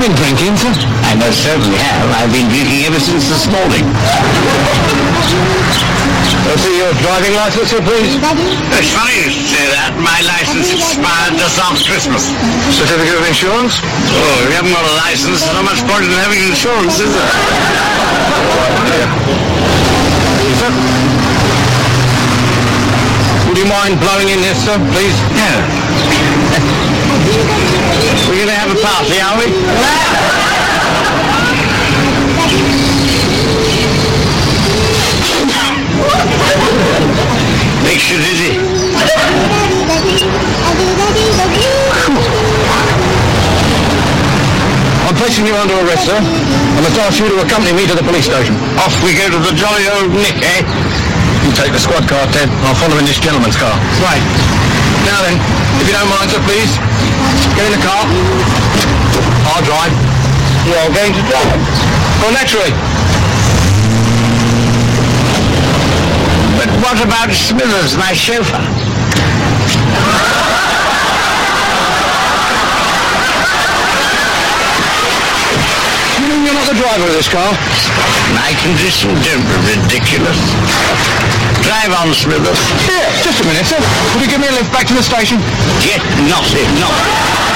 been drinking, sir? I most certainly have. I've been drinking ever since this morning. I'll see your driving license, sir, please. It's funny you say that. My license expired just after Christmas. Certificate of insurance? Oh, if you haven't got a license, there's not much point in having insurance, is there? Sir? Would you mind blowing in this, sir, please? No. We're going to have a party, are we? Makes you dizzy. I'm placing you under arrest, sir. I must ask you to accompany me to the police station. Off we go to the jolly old Nick, eh? You take the squad car, Ted. I'll follow in this gentleman's car. Right. Now then, if you don't mind, sir, please, get in the car. I'll drive. You're going to drive? Well, naturally. But what about Smithers, my chauffeur? You mean you're not the driver of this car? My condition, don't be ridiculous. Drive on, Smithers. Here, just a minute, sir. Will you give me a lift back to the station? Get naughty, naughty.